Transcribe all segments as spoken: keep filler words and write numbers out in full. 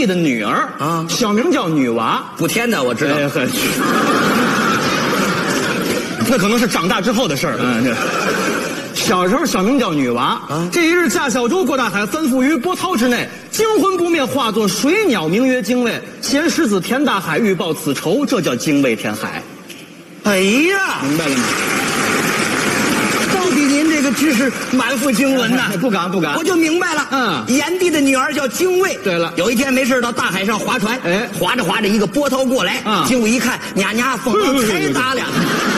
帝的女儿啊，小名叫女娃。 补天的我知道。 哎呵，那可能是长大之后的事儿。嗯，这小时候小名叫女娃啊。这一日驾小舟过大海，翻覆于波涛之内，惊魂不灭，化作水鸟，名曰精卫。衔狮子填大海，欲报此仇，这叫精卫填海。 哎呀， 明白了吗？ 到底您这个知识满腹经纶呐！ 不敢不敢， 我就明白了。 嗯， 炎帝的女儿叫精卫。 对了， 有一天没事到大海上划船，哎，划着划着一个波涛过来，啊，精卫一看，呀呀，风浪太大了。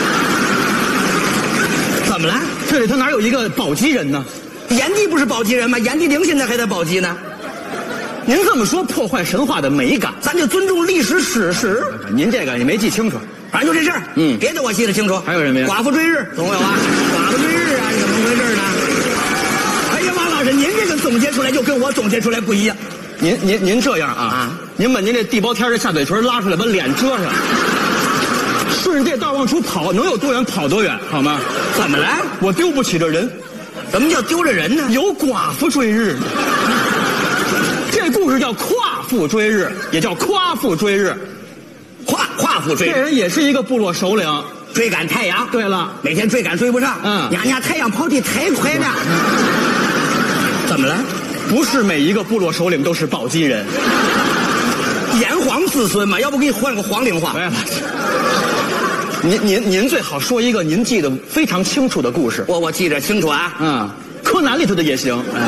怎么了？ 这里头哪有一个宝鸡人呢？ 炎帝不是宝鸡人吗？炎帝陵现在还在宝鸡呢。 您这么说破坏神话的美感， 咱就尊重历史史实。 您这个也没记清楚。 反正就这事儿，嗯，别的我记得清楚。 还有什么呀？ 寡妇追日总有啊，寡妇追日啊，是怎么回事呢？哎呀，王老师，您这个总结出来就跟我总结出来不一样。 您您您这样啊，啊您把您这地包天的下嘴唇拉出来，把脸遮上，顺着这道往出跑，能有多远跑多远，好吗？ 怎么了？ 我丢不起这人。 什么叫丢着人呢？ 有寡妇追日。这故事叫夸父追日，也叫夸父追日。 夸夸父追日， 这人也是一个部落首领， 追赶太阳。 对了， 每天追赶追不上，嗯，呀呀，太阳跑得太快了。怎么了？ 不是每一个部落首领都是宝鸡人， 炎黄子孙嘛，要不给你换个黄陵话。 哎，您您您最好说一个您记得非常清楚的故事。 我我记得清楚啊， 嗯，柯南里头的也行。哎，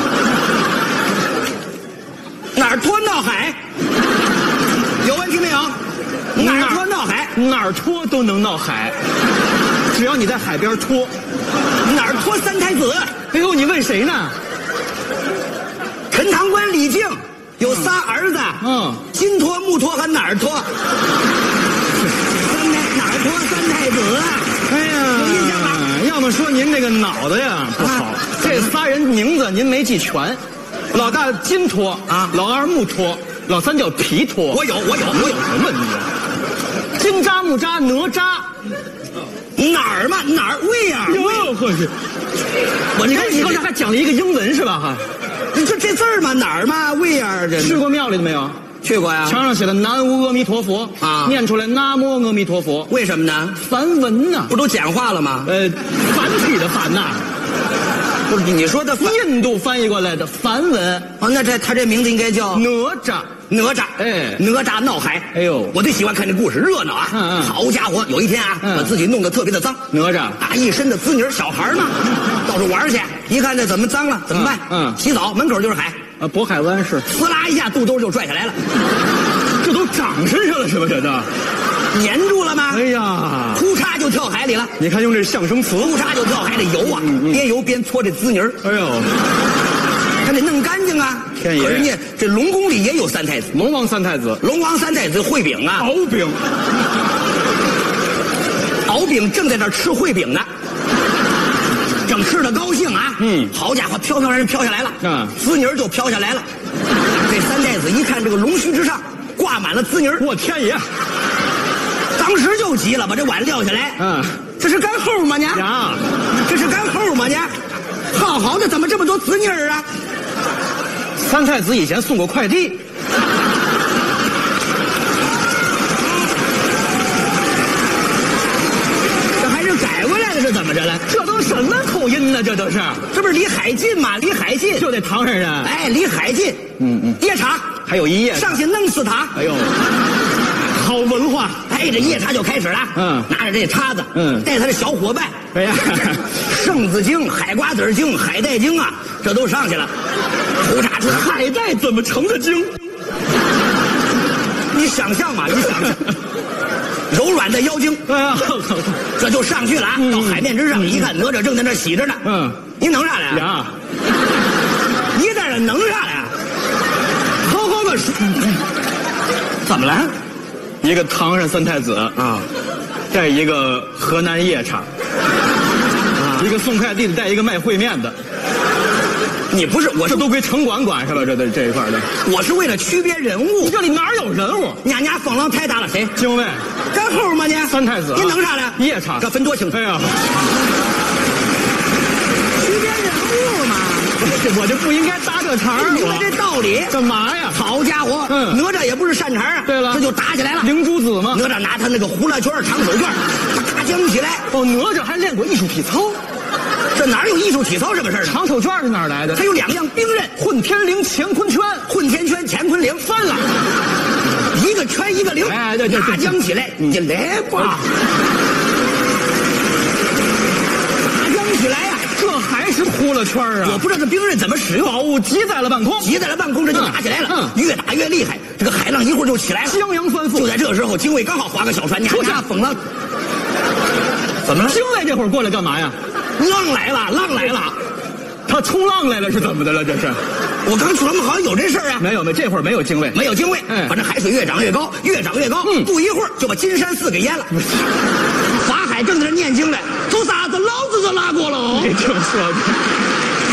哪儿拖闹海？有问题没有？哪儿拖闹海？ 哪儿拖都能闹海，只要你在海边拖。 哪儿拖三太子？ 哎呦，你问谁呢？ 陈塘关李靖有仨儿子，嗯，金拖、木拖和哪儿拖？三太哪儿拖三太子？ 哎呀，有印象吧？要么说您这个脑子呀不好，啊、这仨人名字您没记全。老大金拖啊，老二木拖，老三叫皮拖。 我有，我有，我有什么你？金扎木扎哪吒， 哪儿嘛哪儿喂啊？ 哟呵去！我你看你刚才还讲了一个英文是吧？哈， 你说这字儿嘛哪儿嘛喂啊？这去过庙里的没有？ 去过呀。 墙上写的南无阿弥陀佛啊，念出来南无阿弥陀佛。 为什么呢？ 梵文呢？ 不都简化了吗？ 呃，繁体的繁呐。 不是你说的印度翻译过来的梵文哦，那这他这名字应该叫哪吒。 哪吒， 哎， 哪吒闹海， 哎呦， 我最喜欢看这故事，热闹啊！嗯嗯，好家伙，有一天啊，嗯、把自己弄得特别的脏， 哪吒打一身的滋泥，小孩嘛，到处玩去，一看这怎么脏了，怎么办？嗯，嗯洗澡门口就是海， 啊，渤海湾是， 呲啦一下肚兜就拽下来了， 这都长身上了是吧？这都粘住了吗？ 哎呀， 哭嚓就跳海里了。 你看用这象声词， 哭嚓就跳海里游啊，嗯嗯、边游边搓这滋泥。 哎呦。 还得弄干净啊！ 天爷， 可是人家这龙宫里也有三太子， 龙王三太子， 龙王三太子烩饼啊， 敖饼， 敖饼正在那吃烩饼呢，正吃得高兴啊！嗯，好家伙，飘飘然飘下来了，嗯，滋泥就飘下来了。这三太子一看这个龙须之上挂满了滋泥， 我天爷！ 当时就急了，把这碗撂下来，嗯，这是干齁吗呢？ 呀， 这是干齁吗呢？好好的，怎么这么多滋泥儿啊？ 三太子以前送过快递， 这还是改回来的，是怎么着了？ 这都什么口音呢？这都是， 这不是离海近吗？离海近就得唐山人。 哎，离海近，嗯嗯，夜叉还有一夜上去弄死他。 哎呦，好文化！ 哎，这夜叉就开始了，嗯，拿着这叉子，嗯，带他的小伙伴，哎呀，圣子精、海瓜子精、海带精啊，这都上去了。胡叉出海带怎么成的精？ 你想象嘛，你想象，柔软的妖精，哎呀，这就上去了啊！嗯、到海面之上、嗯、一看，哪吒正在那洗着呢。嗯，你弄啥来呀？ 你在这弄啥来？好好的说，怎么了？ 一个唐山三太子啊，带一个河南夜叉，啊，一个送快递的带一个卖烩面的。 你不是我这都归城管管是吧？这这这一块的， 我是为了区别人物。 你这里哪有人物？ 娘娘风浪太大了，谁？ 精卫。 干后吗呢？ 三太子。 你弄啥了？ 夜叉。 这分多清楚。 哎呀， 区别人物嘛。 我就不应该搭这茬儿。 明白这道理？ 干嘛呀？ 好家伙，嗯，哪吒也不是善茬啊。 对了， 这就打起来了。 灵珠子吗？ 哪吒拿他那个呼啦圈、长手绢，打将起来。 哦，哪吒还练过艺术体操。 这哪有艺术体操这个事儿？ 长手绢是哪儿来的？ 他有两样兵刃： 混天绫、乾坤圈。 混天圈、乾坤绫翻了，一个圈一个绫。 哎，对对， 打将起来，你就来吧。打将起来呀、啊， 这还是呼了圈啊！ 我不知道这兵刃怎么使用。 宝物集在了半空， 集在了半空，这就打起来了。嗯，越打越厉害，这个海浪一会儿就起来了， 江洋翻覆。 就在这个时候，精卫刚好划个小船，出下风浪。怎么了？ 精卫这会儿过来干嘛呀？ 浪来了，浪来了。 他冲浪来了是怎么的了？这是， 我刚琢磨好像有这事儿啊。 没有没有，这会儿没有精卫， 没有精卫。嗯，反正海水越涨越高，越涨越高。嗯，不一会儿就把金山寺给淹了。法海正在那念经嘞，走啥子？老子就拉过了。 你听说的。